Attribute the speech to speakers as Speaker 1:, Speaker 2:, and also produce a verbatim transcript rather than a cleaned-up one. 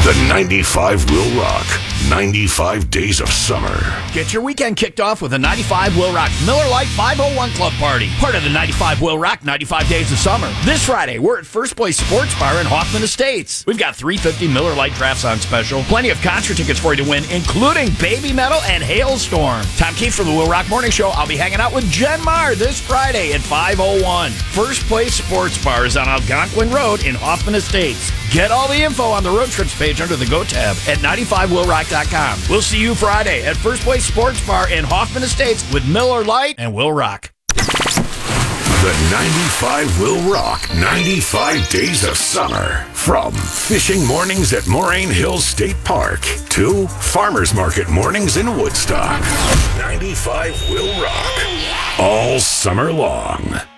Speaker 1: The ninety-five will rock. ninety-five days of summer.
Speaker 2: Get your weekend kicked off with a ninety-five will rock Miller Lite five oh one Club Party. Part of the ninety-five will rock ninety-five days of summer. This Friday, we're at First Place Sports Bar in Hoffman Estates. We've got three fifty Miller Lite drafts on special. Plenty of concert tickets for you to win, including Baby Metal and Hailstorm. Tom Keefe from the Will Rock Morning Show. I'll be hanging out with Jen Marr this Friday at five oh one. First Place Sports Bar is on Algonquin Road in Hoffman Estates. Get all the info on the road trips page under the Go tab at ninety-five will rock dot com. We'll see you Friday at First Place Sports Bar in Hoffman Estates with Miller Lite and Will Rock.
Speaker 1: The ninety-five will rock ninety-five days of summer. From fishing mornings at Moraine Hills State Park to farmers market mornings in Woodstock. ninety-five will rock all summer long.